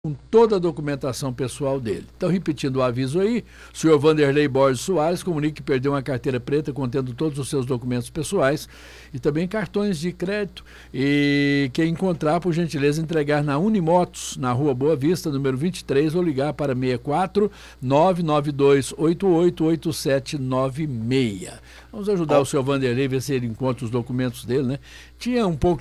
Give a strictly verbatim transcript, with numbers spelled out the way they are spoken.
com toda a documentação pessoal dele. Então, repetindo o aviso aí, o senhor Vanderlei Borges Soares comunica que perdeu uma carteira preta contendo todos os seus documentos pessoais e também cartões de crédito, e quem encontrar, por gentileza, entregar na Unimotos, na Rua Boa Vista, número vinte e três, ou ligar para seis quatro nove nove dois oito oito oito sete nove seis. Vamos ajudar oh. o senhor Vanderlei a ver se ele encontra os documentos dele, né? Tinha um pouco